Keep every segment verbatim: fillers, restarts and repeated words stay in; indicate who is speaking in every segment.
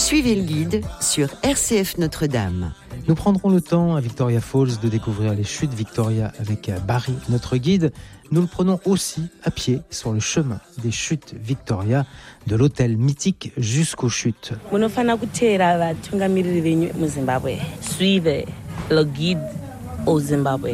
Speaker 1: Suivez le guide sur R C F Notre-Dame.
Speaker 2: Nous prendrons le temps à Victoria Falls de découvrir les chutes Victoria avec Barry, notre guide. Nous le prenons aussi à pied sur le chemin des chutes Victoria, de l'hôtel mythique jusqu'aux chutes.
Speaker 3: Suivez le guide au Zimbabwe.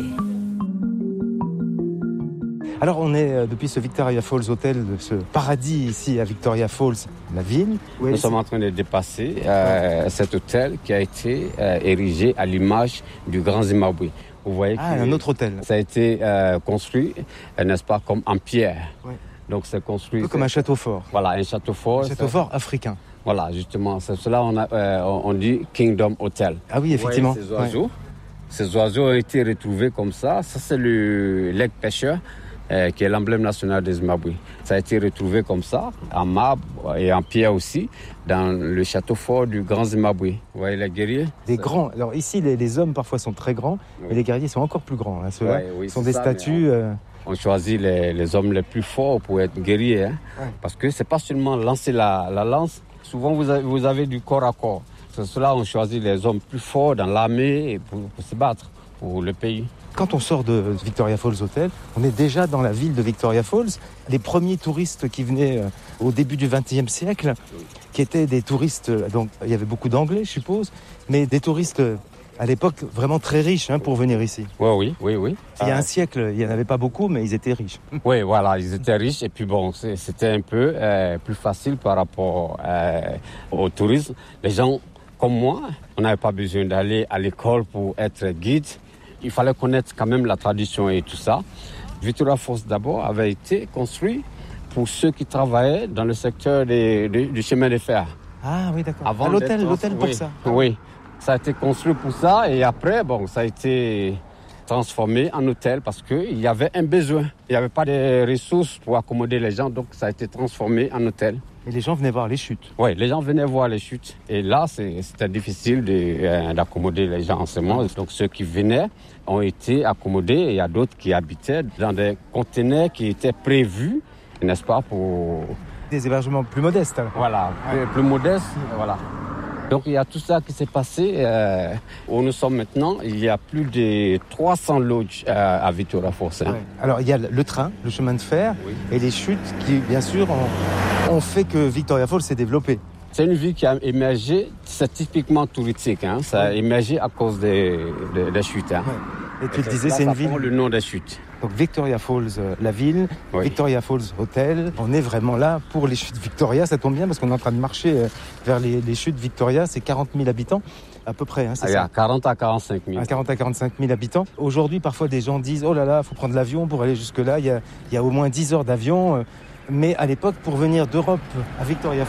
Speaker 2: Alors on est depuis ce Victoria Falls Hotel, ce paradis ici à Victoria Falls, la ville.
Speaker 4: Nous oui, sommes c'est... en train de dépasser euh, cet hôtel qui a été euh, érigé à l'image du Grand Zimbabwe. Vous voyez
Speaker 2: ah, un autre hôtel.
Speaker 4: Ça a été euh, construit, euh, n'est-ce pas, comme en pierre. Ouais. Donc c'est construit.
Speaker 2: Un peu comme un château fort.
Speaker 4: Voilà, un château fort.
Speaker 2: Un château fort africain.
Speaker 4: Voilà, justement, c'est cela on a, euh, on dit Kingdom Hotel.
Speaker 2: Ah oui, effectivement.
Speaker 4: Vous voyez ces oiseaux. Ouais. Ces oiseaux ont été retrouvés comme ça. Ça c'est le leg pêcheur. Euh, qui est l'emblème national de Zimbabwe. Ça a été retrouvé comme ça, en marbre et en pierre aussi, dans le château fort du Grand Zimbabwe. Vous voyez les guerriers ?
Speaker 2: Des grands. Alors ici, les, les hommes parfois sont très grands, oui. Et les guerriers sont encore plus grands. Hein. Ceux-là
Speaker 4: ouais, oui,
Speaker 2: sont des
Speaker 4: ça,
Speaker 2: statues.
Speaker 4: On,
Speaker 2: euh...
Speaker 4: on choisit les, les hommes les plus forts pour être guerriers. Hein. Ouais. Parce que c'est pas seulement lancer la, la lance. Souvent, vous avez, vous avez du corps à corps. C'est cela, on choisit les hommes plus forts dans l'armée pour, pour se battre pour le pays.
Speaker 2: Quand on sort de Victoria Falls Hotel, on est déjà dans la ville de Victoria Falls. Les premiers touristes qui venaient euh, au début du vingtième siècle, qui étaient des touristes, donc il y avait beaucoup d'anglais, je suppose, mais des touristes euh, à l'époque vraiment très riches hein, pour venir ici.
Speaker 4: Ouais, oui, oui, oui.
Speaker 2: Il y a un siècle, il n'y en avait pas beaucoup, mais ils étaient riches.
Speaker 4: Oui, voilà, ils étaient riches et puis bon, c'était un peu euh, plus facile par rapport euh, au tourisme. Les gens comme moi, on n'avait pas besoin d'aller à l'école pour être guide. Il fallait connaître quand même la tradition et tout ça. Victoria Falls d'abord avait été construit pour ceux qui travaillaient dans le secteur des, des, du chemin de fer.
Speaker 2: Ah oui, d'accord. Avant l'hôtel, l'hôtel pour
Speaker 4: oui,
Speaker 2: ça.
Speaker 4: Oui, ça a été construit pour ça et après, bon, ça a été transformé en hôtel parce qu'il y avait un besoin. Il n'y avait pas de ressources pour accommoder les gens, donc ça a été transformé en hôtel.
Speaker 2: Et les gens venaient voir les chutes.
Speaker 4: Oui, les gens venaient voir les chutes. Et là, c'est, c'était difficile de, euh, d'accommoder les gens en ce moment. Donc ceux qui venaient ont été accommodés et il y a d'autres qui habitaient dans des conteneurs qui étaient prévus, n'est-ce pas, pour...
Speaker 2: Des hébergements plus modestes. Alors.
Speaker 4: Voilà, ouais. plus, plus modestes, voilà. Donc il y a tout ça qui s'est passé. Euh, où nous sommes maintenant, il y a plus de trois cents lodges euh, à Victoria Falls. Hein.
Speaker 2: Ouais. Alors il y a le train, le chemin de fer oui. Et les chutes qui, bien sûr, ont, ont fait que Victoria Falls s'est développée.
Speaker 4: C'est une ville qui a émergé, c'est typiquement touristique. Hein. Ça a oui. émergé à cause des, des, des chutes. Hein.
Speaker 2: Ouais. Et tu le disais, c'est une ville...
Speaker 4: le nom des chutes.
Speaker 2: Donc Victoria Falls, euh, la ville, oui. Victoria Falls Hotel. On est vraiment là pour les chutes Victoria. Ça tombe bien parce qu'on est en train de marcher euh, vers les, les chutes Victoria. C'est quarante mille habitants à peu près. Hein, c'est
Speaker 4: ah,
Speaker 2: ça
Speaker 4: quarante à quarante-cinq mille.
Speaker 2: À quarante à quarante-cinq mille habitants. Aujourd'hui, parfois, des gens disent « Oh là là, il faut prendre l'avion pour aller jusque-là. » Il y a, il y a au moins dix heures d'avion. Euh, mais à l'époque, pour venir d'Europe à Victoria